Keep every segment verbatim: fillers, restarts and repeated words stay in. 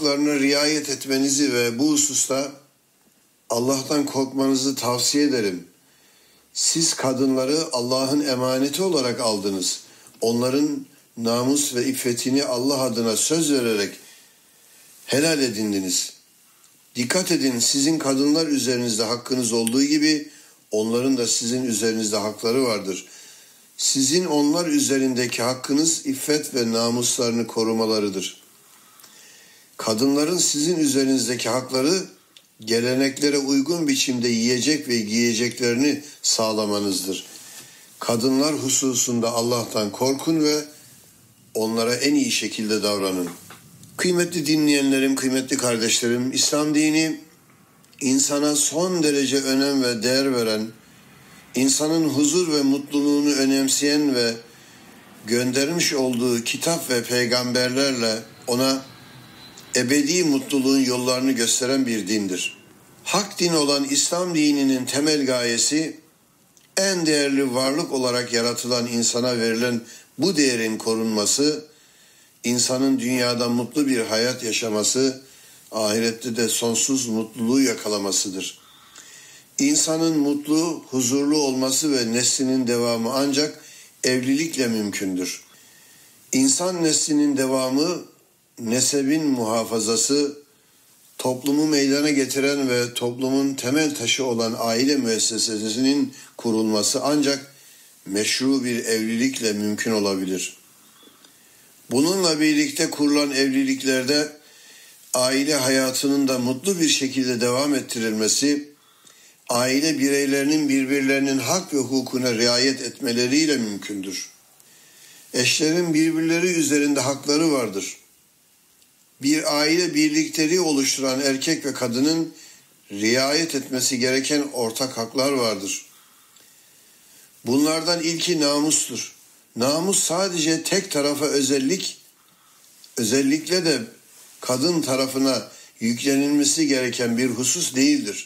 haklarına riayet etmenizi ve bu hususta Allah'tan korkmanızı tavsiye ederim. Siz kadınları Allah'ın emaneti olarak aldınız. Onların namus ve iffetini Allah adına söz vererek helal edindiniz. Dikkat edin, sizin kadınlar üzerinizde hakkınız olduğu gibi onların da sizin üzerinizde hakları vardır. Sizin onlar üzerindeki hakkınız iffet ve namuslarını korumalarıdır. Kadınların sizin üzerinizdeki hakları geleneklere uygun biçimde yiyecek ve giyeceklerini sağlamanızdır. Kadınlar hususunda Allah'tan korkun ve onlara en iyi şekilde davranın. Kıymetli dinleyenlerim, kıymetli kardeşlerim, İslam dini insana son derece önem ve değer veren, insanın huzur ve mutluluğunu önemseyen ve göndermiş olduğu kitap ve peygamberlerle ona ebedi mutluluğun yollarını gösteren bir dindir. Hak din olan İslam dininin temel gayesi, en değerli varlık olarak yaratılan insana verilen bu değerin korunması, insanın dünyada mutlu bir hayat yaşaması, ahirette de sonsuz mutluluğu yakalamasıdır. İnsanın mutlu, huzurlu olması ve neslinin devamı ancak evlilikle mümkündür. İnsan neslinin devamı, nesebin muhafazası, toplumu meydana getiren ve toplumun temel taşı olan aile müessesesinin kurulması ancak meşru bir evlilikle mümkün olabilir. Bununla birlikte kurulan evliliklerde aile hayatının da mutlu bir şekilde devam ettirilmesi, aile bireylerinin birbirlerinin hak ve hukukuna riayet etmeleriyle mümkündür. Eşlerin birbirleri üzerinde hakları vardır. Bir aile birlikleri oluşturan erkek ve kadının riayet etmesi gereken ortak haklar vardır. Bunlardan ilki namustur. Namus sadece tek tarafa özellik, özellikle de kadın tarafına yüklenilmesi gereken bir husus değildir.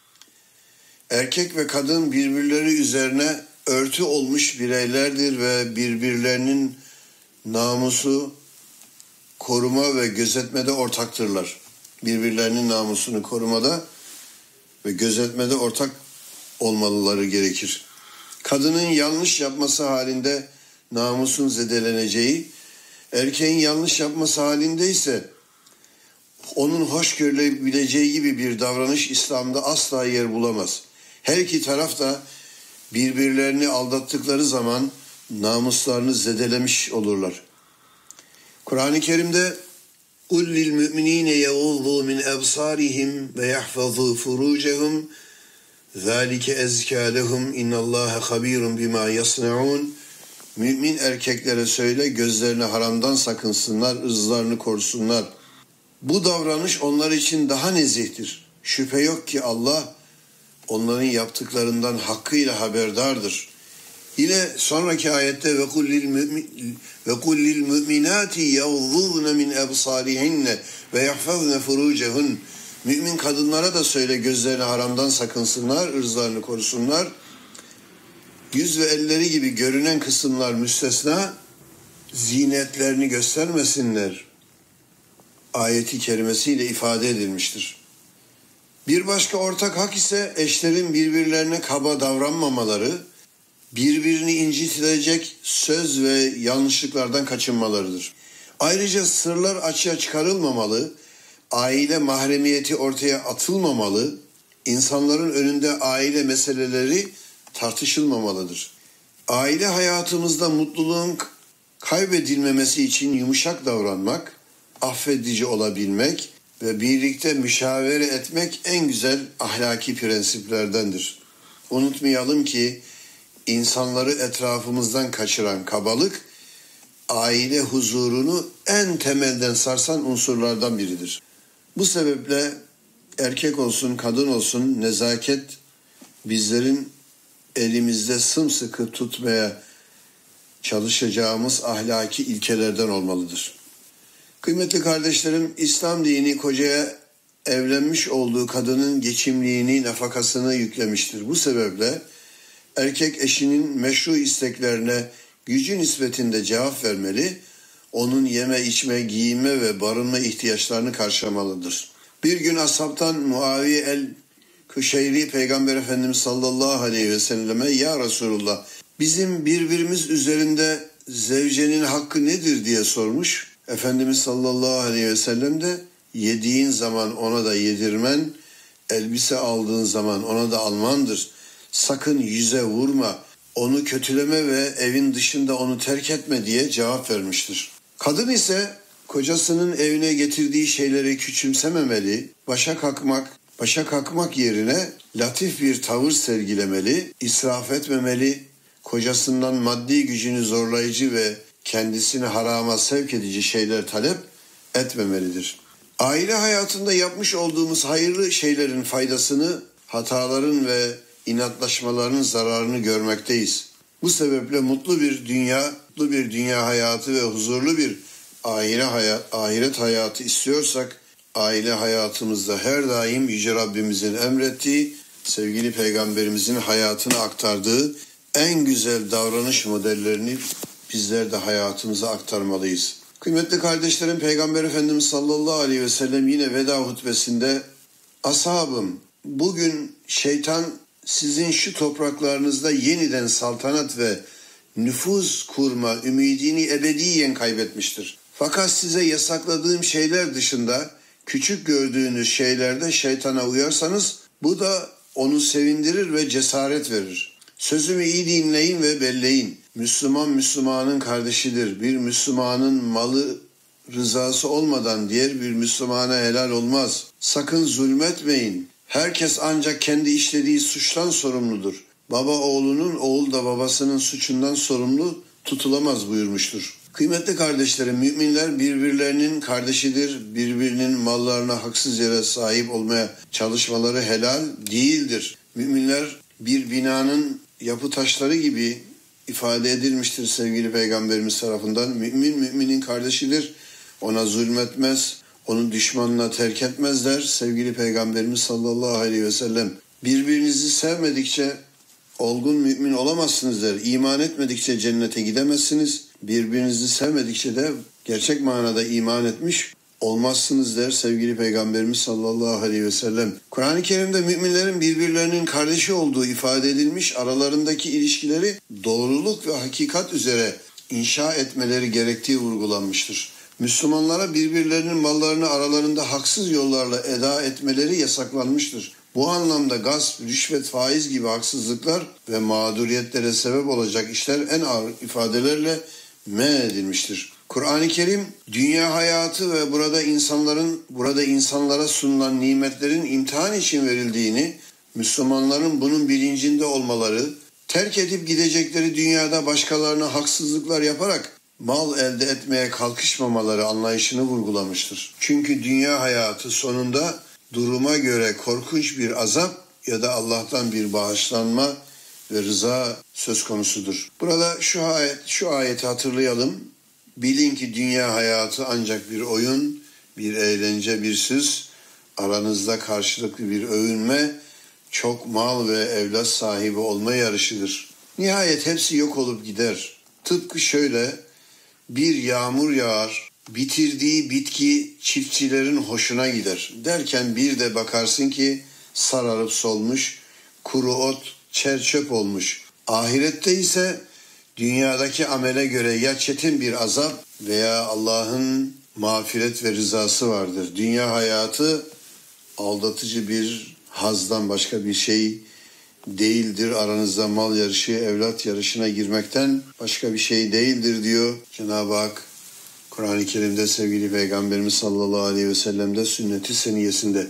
Erkek ve kadın birbirleri üzerine örtü olmuş bireylerdir ve birbirlerinin namusu koruma ve gözetmede ortaktırlar. Birbirlerinin namusunu korumada ve gözetmede ortak olmalıları gerekir. Kadının yanlış yapması halinde namusun zedeleneceği, erkeğin yanlış yapması halinde ise onun hoş görülebileceği gibi bir davranış İslam'da asla yer bulamaz. Her iki taraf da birbirlerini aldattıkları zaman namuslarını zedelemiş olurlar. Kur'an-ı Kerim'de قُلْ لِلْمُؤْمِنِينَ يَغُضُّوا مِنْ أَبْصَارِهِمْ وَيَحْفَظُوا فُرُوجَهُمْ ذَٰلِكَ اَزْكَى لَهُمْ اِنَّ اللّٰهَ خَب۪يرٌ بِمَا يَصْنَعُونَ. Mümin erkeklere söyle, gözlerini haramdan sakınsınlar, ırzlarını korusunlar. Bu davranış onlar için daha nezihtir. Şüphe yok ki Allah onların yaptıklarından hakkıyla haberdardır. Yine sonraki ayette ve kul lil mu'minati yaghudduna min absarihinne ve yahfazna furucehun. Mümin kadınlara da söyle, gözlerini haramdan sakınsınlar, ırzlarını korusunlar. Yüz ve elleri gibi görünen kısımlar müstesna, zinetlerini göstermesinler ayeti kerimesiyle ifade edilmiştir. Bir başka ortak hak ise eşlerin birbirlerine kaba davranmamaları, birbirini incitilecek söz ve yanlışlıklardan kaçınmalarıdır. Ayrıca sırlar açığa çıkarılmamalı, aile mahremiyeti ortaya atılmamalı, insanların önünde aile meseleleri tartışılmamalıdır. Aile hayatımızda mutluluğun kaybedilmemesi için yumuşak davranmak, affedici olabilmek ve birlikte müşavere etmek en güzel ahlaki prensiplerdendir. Unutmayalım ki insanları etrafımızdan kaçıran kabalık, aile huzurunu en temelden sarsan unsurlardan biridir. Bu sebeple erkek olsun, kadın olsun nezaket bizlerin elimizde sımsıkı tutmaya çalışacağımız ahlaki ilkelerden olmalıdır. Kıymetli kardeşlerim, İslam dini kocaya evlenmiş olduğu kadının geçimliğini, nafakasını yüklemiştir. Bu sebeple erkek eşinin meşru isteklerine gücü nispetinde cevap vermeli, onun yeme, içme, giyinme ve barınma ihtiyaçlarını karşılamalıdır. Bir gün ashabtan Muaviye el-Kuşeyri Peygamber Efendimiz sallallahu aleyhi ve selleme ya Resulullah bizim birbirimiz üzerinde zevcenin hakkı nedir diye sormuş. Efendimiz sallallahu aleyhi ve sellem de yediğin zaman ona da yedirmen, elbise aldığın zaman ona da almandır. Sakın yüze vurma, onu kötüleme ve evin dışında onu terk etme diye cevap vermiştir. Kadın ise kocasının evine getirdiği şeyleri küçümsememeli, başa kalkmak, başa kalkmak yerine latif bir tavır sergilemeli, israf etmemeli, kocasından maddi gücünü zorlayıcı ve kendisini harama sevk edici şeyler talep etmemelidir. Aile hayatında yapmış olduğumuz hayırlı şeylerin faydasını, hataların ve inatlaşmaların zararını görmekteyiz. Bu sebeple mutlu bir dünya, mutlu bir dünya hayatı ve huzurlu bir ahiret hayat, ahiret hayatı istiyorsak, aile hayatımızda her daim Yüce Rabbimizin emrettiği, sevgili Peygamberimizin hayatını aktardığı en güzel davranış modellerini bizler de hayatımıza aktarmalıyız. Kıymetli kardeşlerim, Peygamber Efendimiz sallallahu aleyhi ve sellem yine veda hutbesinde ashabım bugün şeytan sizin şu topraklarınızda yeniden saltanat ve nüfuz kurma ümidini ebediyen kaybetmiştir. Fakat size yasakladığım şeyler dışında küçük gördüğünüz şeylerde şeytana uyarsanız bu da onu sevindirir ve cesaret verir. Sözümü iyi dinleyin ve belleyin. Müslüman Müslümanın kardeşidir. Bir Müslümanın malı rızası olmadan diğer bir Müslümana helal olmaz. Sakın zulmetmeyin. Herkes ancak kendi işlediği suçtan sorumludur. Baba oğlunun, oğul da babasının suçundan sorumlu tutulamaz buyurmuştur. Kıymetli kardeşlerim, müminler birbirlerinin kardeşidir. Birbirinin mallarına haksız yere sahip olmaya çalışmaları helal değildir. Müminler bir binanın yapı taşları gibi ifade edilmiştir sevgili Peygamberimiz tarafından. Mümin müminin kardeşidir. Ona zulmetmez, onu düşmanına terk etmezler. Sevgili Peygamberimiz sallallahu aleyhi ve sellem birbirinizi sevmedikçe olgun mümin olamazsınız der. İman etmedikçe cennete gidemezsiniz. Birbirinizi sevmedikçe de gerçek manada iman etmiş olmazsınız der sevgili Peygamberimiz sallallahu aleyhi ve sellem. Kur'an-ı Kerim'de müminlerin birbirlerinin kardeşi olduğu ifade edilmiş, aralarındaki ilişkileri doğruluk ve hakikat üzere inşa etmeleri gerektiği vurgulanmıştır. Müslümanlara birbirlerinin mallarını aralarında haksız yollarla eda etmeleri yasaklanmıştır. Bu anlamda gasp, rüşvet, faiz gibi haksızlıklar ve mağduriyetlere sebep olacak işler en ağır ifadelerle men edilmiştir. Kur'an-ı Kerim dünya hayatı ve burada insanların burada insanlara sunulan nimetlerin imtihan için verildiğini, Müslümanların bunun bilincinde olmaları, terk edip gidecekleri dünyada başkalarına haksızlıklar yaparak mal elde etmeye kalkışmamaları anlayışını vurgulamıştır. Çünkü dünya hayatı sonunda duruma göre korkunç bir azap ya da Allah'tan bir bağışlanma ve rıza söz konusudur. Burada şu ayet, şu ayeti hatırlayalım. Bilin ki dünya hayatı ancak bir oyun, bir eğlence, bir süs, aranızda karşılıklı bir övünme, çok mal ve evlat sahibi olma yarışıdır. Nihayet hepsi yok olup gider. Tıpkı şöyle, bir yağmur yağar, bitirdiği bitki çiftçilerin hoşuna gider. Derken bir de bakarsın ki sararıp solmuş, kuru ot, çer çöp olmuş. Ahirette ise dünyadaki amele göre ya çetin bir azap veya Allah'ın mağfiret ve rızası vardır. Dünya hayatı aldatıcı bir hazdan başka bir şey değildir. Aranızda mal yarışı, evlat yarışına girmekten başka bir şey değildir diyor Cenab-ı Hak Kur'an-ı Kerim'de sevgili Peygamberimiz sallallahu aleyhi ve sellem'de sünnet-i seniyesinde.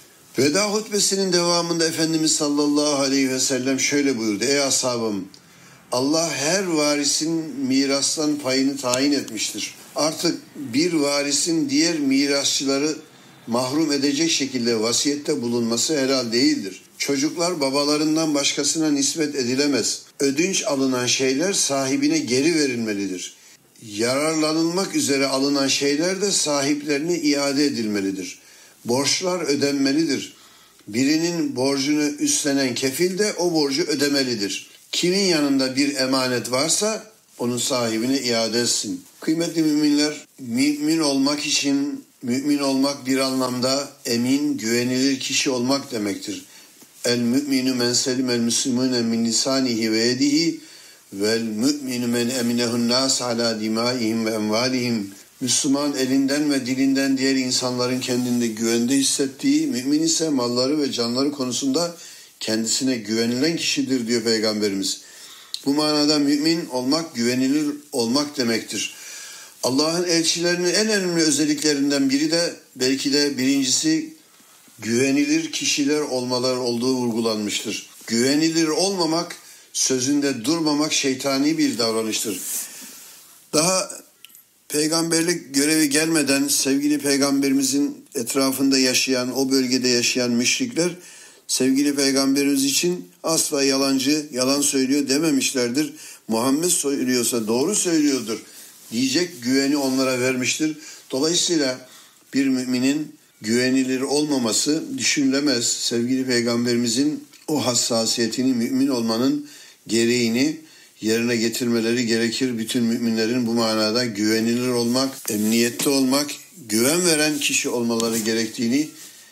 Veda hutbesinin devamında Efendimiz sallallahu aleyhi ve sellem şöyle buyurdu. Ey ashabım, Allah her varisin mirastan payını tayin etmiştir. Artık bir varisin diğer mirasçıları mahrum edecek şekilde vasiyette bulunması helal değildir. Çocuklar babalarından başkasına nispet edilemez. Ödünç alınan şeyler sahibine geri verilmelidir. Yararlanılmak üzere alınan şeyler de sahiplerine iade edilmelidir. Borçlar ödenmelidir. Birinin borcunu üstlenen kefil de o borcu ödemelidir. Kimin yanında bir emanet varsa onun sahibine iade etsin. Kıymetli müminler, mümin olmak için, mümin olmak bir anlamda emin, güvenilir kişi olmak demektir. El mü'minu men selimel müslümüne min lisanihi ve yedihi vel mü'minu men eminehun nas ala dimaihim ve emvalihim. Müslüman elinden ve dilinden diğer insanların kendinde güvende hissettiği, mümin ise malları ve canları konusunda kendisine güvenilen kişidir diyor Peygamberimiz. Bu manada mümin olmak, güvenilir olmak demektir. Allah'ın elçilerinin en önemli özelliklerinden biri de belki de birincisi güvenilir kişiler olmaları olduğu vurgulanmıştır. Güvenilir olmamak, sözünde durmamak şeytani bir davranıştır. Daha peygamberlik görevi gelmeden sevgili peygamberimizin etrafında yaşayan, o bölgede yaşayan müşrikler sevgili peygamberimiz için asla yalancı, yalan söylüyor dememişlerdir. Muhammed söylüyorsa doğru söylüyordur diyecek güveni onlara vermiştir. Dolayısıyla bir müminin güvenilir olmaması düşünülemez. Sevgili peygamberimizin o hassasiyetini, mümin olmanın gereğini yerine getirmeleri gerekir. Bütün müminlerin bu manada güvenilir olmak, emniyette olmak, güven veren kişi olmaları gerektiğini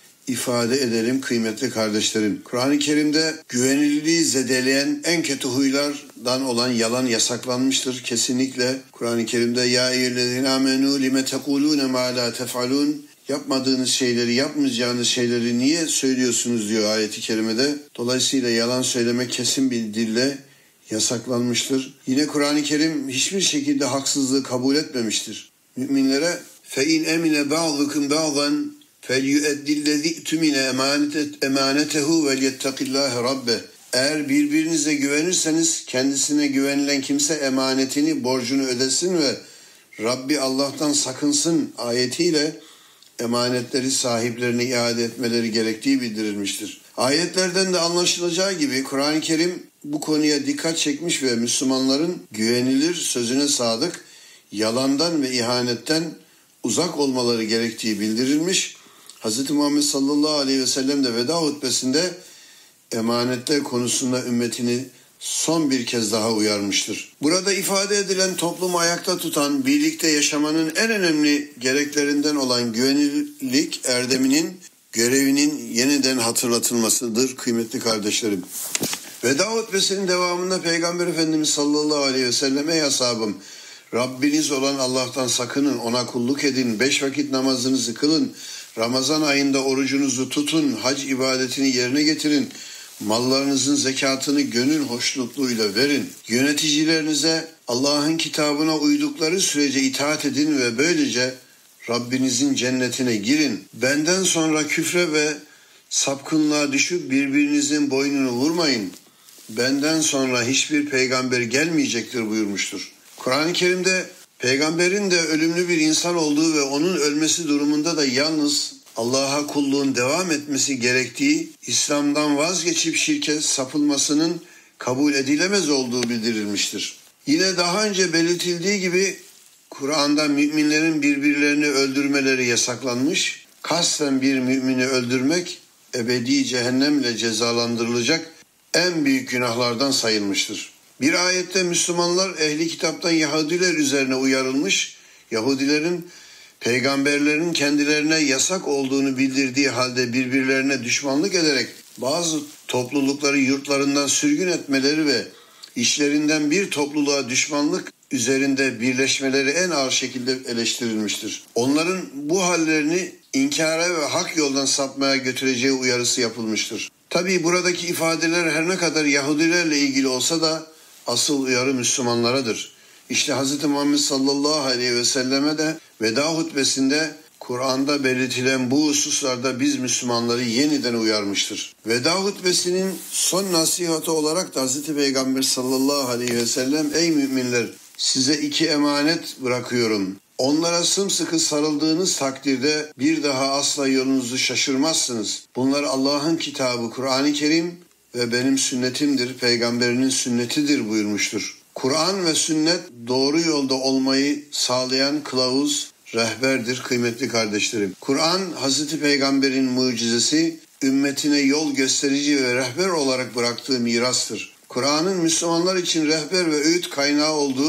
ifade edelim kıymetli kardeşlerim. Kur'an-ı Kerim'de güvenilirliği zedeleyen en kötü huylardan olan yalan yasaklanmıştır. Kesinlikle Kur'an-ı Kerim'de ya eyyühellezine amenu lime tekulune ma la tef'alun, yapmadığınız şeyleri, yapmayacağınız şeyleri niye söylüyorsunuz diyor ayeti kerimede. Dolayısıyla yalan söylemek kesin bir dille yasaklanmıştır. Yine Kur'an-ı Kerim hiçbir şekilde haksızlığı kabul etmemiştir. Müminlere فَاِنْ اَمِنَ بَعْضُكُمْ بَعْضًا فَلْيُؤَدِّ الَّذِي اِتْمِنَ اَمَانَتَهُ وَلْيَتَّقِ اللّٰهِ رَبَّهِ. Eğer birbirinize güvenirseniz kendisine güvenilen kimse emanetini, borcunu ödesin ve Rabbi Allah'tan sakınsın ayetiyle emanetleri sahiplerine iade etmeleri gerektiği bildirilmiştir. Ayetlerden de anlaşılacağı gibi Kur'an-ı Kerim bu konuya dikkat çekmiş ve Müslümanların güvenilir, sözüne sadık, yalandan ve ihanetten uzak olmaları gerektiği bildirilmiş. Hz. Muhammed sallallahu aleyhi ve sellem de veda hutbesinde emanetler konusunda ümmetini son bir kez daha uyarmıştır. Burada ifade edilen toplumu ayakta tutan, birlikte yaşamanın en önemli gereklerinden olan güvenilirlik erdeminin görevinin yeniden hatırlatılmasıdır kıymetli kardeşlerim. Veda hutbesinin devamında Peygamber Efendimiz sallallahu aleyhi ve sellem ey ashabım, Rabbiniz olan Allah'tan sakının, ona kulluk edin, beş vakit namazınızı kılın, Ramazan ayında orucunuzu tutun, hac ibadetini yerine getirin, mallarınızın zekatını gönül hoşnutluğuyla verin, yöneticilerinize Allah'ın kitabına uydukları sürece itaat edin ve böylece Rabbinizin cennetine girin. Benden sonra küfre ve sapkınlığa düşüp birbirinizin boynunu vurmayın. Benden sonra hiçbir peygamber gelmeyecektir buyurmuştur. Kur'an-ı Kerim'de peygamberin de ölümlü bir insan olduğu ve onun ölmesi durumunda da yalnız Allah'a kulluğun devam etmesi gerektiği, İslam'dan vazgeçip şirke sapılmasının kabul edilemez olduğu bildirilmiştir. Yine daha önce belirtildiği gibi Kur'an'da müminlerin birbirlerini öldürmeleri yasaklanmış, kasten bir mümini öldürmek ebedi cehennemle cezalandırılacak en büyük günahlardan sayılmıştır. Bir ayette Müslümanlar ehli kitaptan Yahudiler üzerine uyarılmış, Yahudilerin peygamberlerin kendilerine yasak olduğunu bildirdiği halde birbirlerine düşmanlık ederek bazı toplulukları yurtlarından sürgün etmeleri ve işlerinden bir topluluğa düşmanlık üzerinde birleşmeleri en ağır şekilde eleştirilmiştir. Onların bu hallerini inkara ve hak yoldan sapmaya götüreceği uyarısı yapılmıştır. Tabii buradaki ifadeler her ne kadar Yahudilerle ilgili olsa da asıl uyarı Müslümanlaradır. İşte Hz. Muhammed sallallahu aleyhi ve selleme de veda hutbesinde Kur'an'da belirtilen bu hususlarda biz Müslümanları yeniden uyarmıştır. Veda hutbesinin son nasihatı olarak da Hz. Peygamber sallallahu aleyhi ve sellem ey müminler size iki emanet bırakıyorum. Onlara sımsıkı sarıldığınız takdirde bir daha asla yolunuzu şaşırmazsınız. Bunlar Allah'ın kitabı Kur'an-ı Kerim ve benim sünnetimdir, peygamberinin sünnetidir buyurmuştur. Kur'an ve sünnet doğru yolda olmayı sağlayan kılavuz, rehberdir kıymetli kardeşlerim. Kur'an Hazreti Peygamber'in mucizesi, ümmetine yol gösterici ve rehber olarak bıraktığı mirastır. Kur'an'ın Müslümanlar için rehber ve öğüt kaynağı olduğu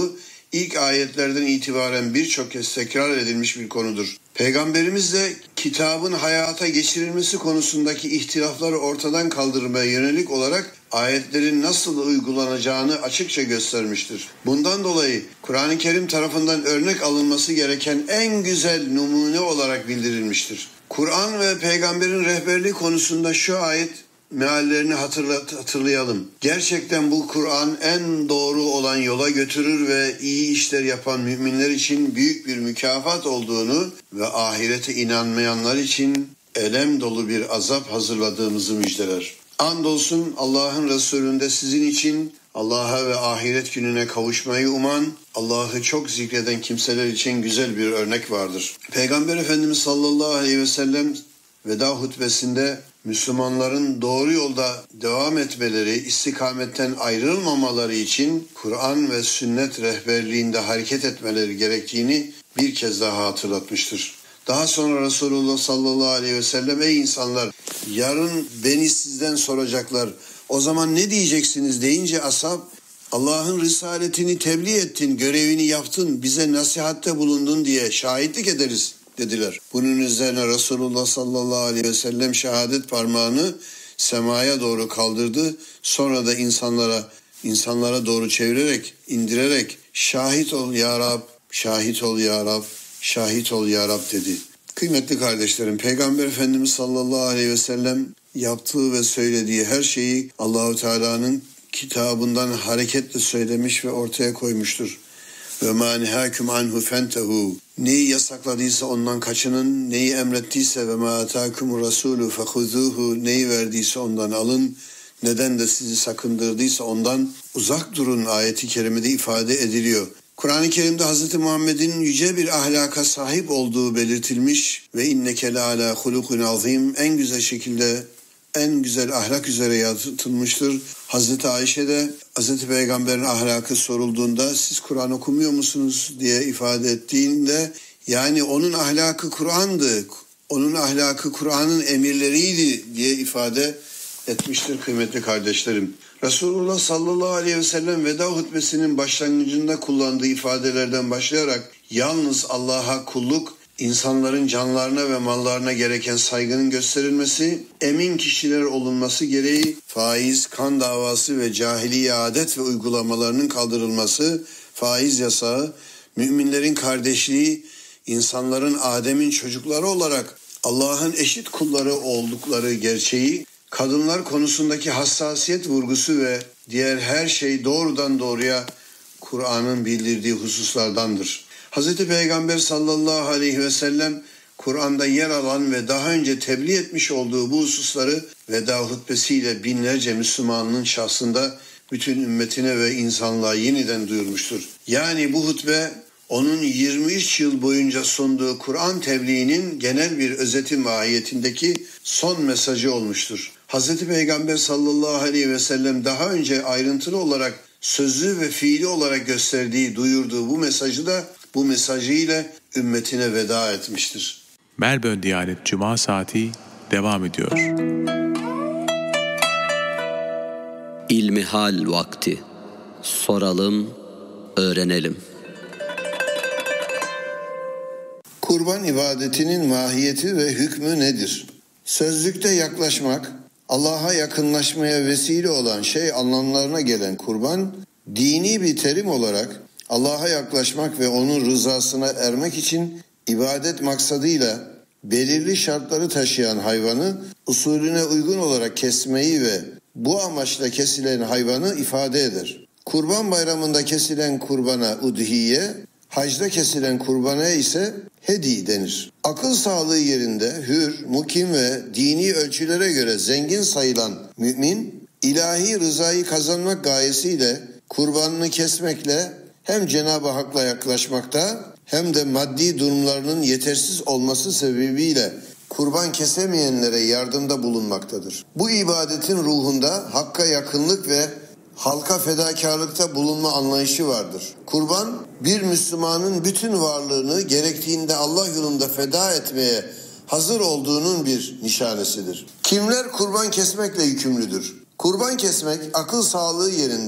ilk ayetlerden itibaren birçok kez tekrar edilmiş bir konudur. Peygamberimiz de kitabın hayata geçirilmesi konusundaki ihtilafları ortadan kaldırmaya yönelik olarak ayetlerin nasıl uygulanacağını açıkça göstermiştir. Bundan dolayı Kur'an-ı Kerim tarafından örnek alınması gereken en güzel numune olarak bildirilmiştir. Kur'an ve peygamberin rehberliği konusunda şu ayet meallerini hatırlat, hatırlayalım. Gerçekten bu Kur'an en doğru olan yola götürür ve iyi işler yapan müminler için büyük bir mükafat olduğunu ve ahirete inanmayanlar için elem dolu bir azap hazırladığımızı müjdeler. Andolsun Allah'ın Resulü'nde sizin için Allah'a ve ahiret gününe kavuşmayı uman, Allah'ı çok zikreden kimseler için güzel bir örnek vardır. Peygamber Efendimiz sallallahu aleyhi ve sellem veda hutbesinde Müslümanların doğru yolda devam etmeleri, istikametten ayrılmamaları için Kur'an ve sünnet rehberliğinde hareket etmeleri gerektiğini bir kez daha hatırlatmıştır. Daha sonra Resulullah sallallahu aleyhi ve sellem, ey insanlar, yarın beni sizden soracaklar, o zaman ne diyeceksiniz deyince ashab, Allah'ın risaletini tebliğ ettin, görevini yaptın, bize nasihatte bulundun diye şahitlik ederiz dediler. Bunun üzerine Resulullah sallallahu aleyhi ve sellem şehadet parmağını semaya doğru kaldırdı. Sonra da insanlara insanlara doğru çevirerek, indirerek şahit ol ya Rab, şahit ol ya Rab, şahit ol ya Rab dedi. Kıymetli kardeşlerim, Peygamber Efendimiz sallallahu aleyhi ve sellem yaptığı ve söylediği her şeyi Allahu Teala'nın kitabından hareketle söylemiş ve ortaya koymuştur. Ve mâ nehâküm anhu fentehu. Neyi yasakladıysa ondan kaçının, neyi emrettiyse ve mâ atâkumur rasûlü fehuzûhu. Neyi verdiyse ondan alın, neden de sizi sakındırdıysa ondan uzak durun ayeti kerimede ifade ediliyor. Kur'an-ı Kerim'de Hz. Muhammed'in yüce bir ahlaka sahip olduğu belirtilmiş ve inneke le'alâ hulukun azîm, en güzel şekilde, en güzel ahlak üzere yaratılmıştır. Hazreti Ayşe de Hazreti Peygamber'in ahlakı sorulduğunda siz Kur'an okumuyor musunuz diye ifade ettiğinde, yani onun ahlakı Kur'an'dı, onun ahlakı Kur'an'ın emirleriydi diye ifade etmiştir kıymetli kardeşlerim. Resulullah sallallahu aleyhi ve sellem veda hutbesinin başlangıcında kullandığı ifadelerden başlayarak yalnız Allah'a kulluk, İnsanların canlarına ve mallarına gereken saygının gösterilmesi, emin kişiler olunması gereği faiz, kan davası ve cahiliye adet ve uygulamalarının kaldırılması, faiz yasağı, müminlerin kardeşliği, insanların Adem'in çocukları olarak Allah'ın eşit kulları oldukları gerçeği, kadınlar konusundaki hassasiyet vurgusu ve diğer her şey doğrudan doğruya Kur'an'ın bildirdiği hususlardandır. Hazreti Peygamber sallallahu aleyhi ve sellem Kur'an'da yer alan ve daha önce tebliğ etmiş olduğu bu hususları veda hutbesiyle binlerce Müslümanın şahsında bütün ümmetine ve insanlığa yeniden duyurmuştur. Yani bu hutbe onun yirmi üç yıl boyunca sunduğu Kur'an tebliğinin genel bir özeti mahiyetindeki son mesajı olmuştur. Hazreti Peygamber sallallahu aleyhi ve sellem daha önce ayrıntılı olarak sözlü ve fiili olarak gösterdiği, duyurduğu bu mesajı da bu mesajıyla ümmetine veda etmiştir. Melbourne Diyanet Cuma Saati devam ediyor. İlmihal vakti. Soralım, öğrenelim. Kurban ibadetinin mahiyeti ve hükmü nedir? Sözlükte yaklaşmak, Allah'a yakınlaşmaya vesile olan şey anlamlarına gelen kurban, dini bir terim olarak Allah'a yaklaşmak ve onun rızasına ermek için ibadet maksadıyla belirli şartları taşıyan hayvanı usulüne uygun olarak kesmeyi ve bu amaçla kesilen hayvanı ifade eder. Kurban bayramında kesilen kurbana udhiye, hacda kesilen kurbana ise hedi denir. Akıl sağlığı yerinde hür, mukim ve dini ölçülere göre zengin sayılan mümin, ilahi rızayı kazanmak gayesiyle kurbanını kesmekle hem Cenab-ı Hak'la yaklaşmakta hem de maddi durumlarının yetersiz olması sebebiyle kurban kesemeyenlere yardımda bulunmaktadır. Bu ibadetin ruhunda Hakk'a yakınlık ve halka fedakarlıkta bulunma anlayışı vardır. Kurban, bir Müslümanın bütün varlığını gerektiğinde Allah yolunda feda etmeye hazır olduğunun bir nişanesidir. Kimler kurban kesmekle yükümlüdür? Kurban kesmek akıl sağlığı yerinde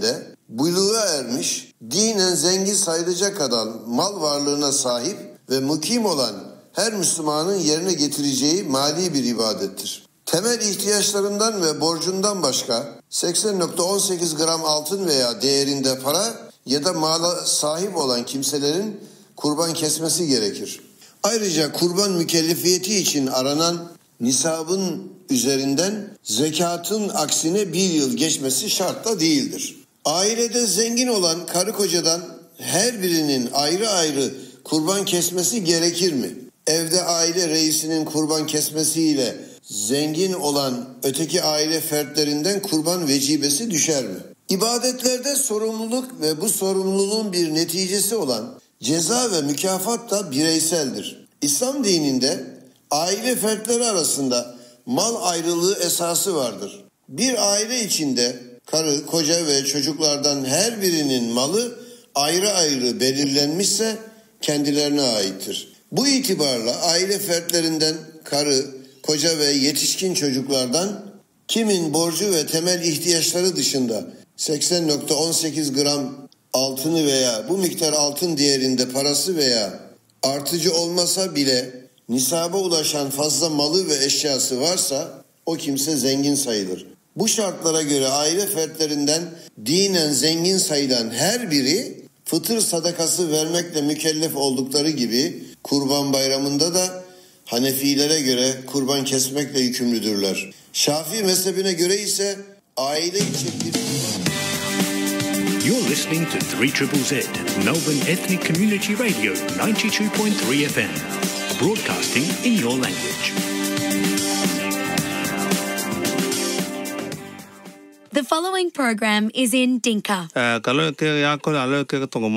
buluğa ermiş, dinen zengin sayılacak kadar mal varlığına sahip ve mukim olan her Müslümanın yerine getireceği mali bir ibadettir. Temel ihtiyaçlarından ve borcundan başka seksen nokta on sekiz gram altın veya değerinde para ya da mala sahip olan kimselerin kurban kesmesi gerekir. Ayrıca kurban mükellefiyeti için aranan nisabın üzerinden zekatın aksine bir yıl geçmesi şart da değildir. Ailede zengin olan karı kocadan her birinin ayrı ayrı kurban kesmesi gerekir mi? Evde aile reisinin kurban kesmesiyle zengin olan öteki aile fertlerinden kurban vecibesi düşer mi? İbadetlerde sorumluluk ve bu sorumluluğun bir neticesi olan ceza ve mükafat da bireyseldir. İslam dininde aile fertleri arasında mal ayrılığı esası vardır. Bir aile içinde karı, koca ve çocuklardan her birinin malı ayrı ayrı belirlenmişse kendilerine aittir. Bu itibarla aile fertlerinden karı, koca ve yetişkin çocuklardan kimin borcu ve temel ihtiyaçları dışında seksen nokta on sekiz gram altını veya bu miktar altın değerinde parası veya artıcı olmasa bile nisaba ulaşan fazla malı ve eşyası varsa o kimse zengin sayılır. Bu şartlara göre aile fertlerinden dinen zengin sayılan her biri fıtır sadakası vermekle mükellef oldukları gibi Kurban Bayramı'nda da Hanefilere göre kurban kesmekle yükümlüdürler. Şafii mezhebine göre ise aile için bir... You're listening to three Z Z, Melbourne Ethnic Community Radio ninety-two point three F M, broadcasting in your language. The following program is in Dinka.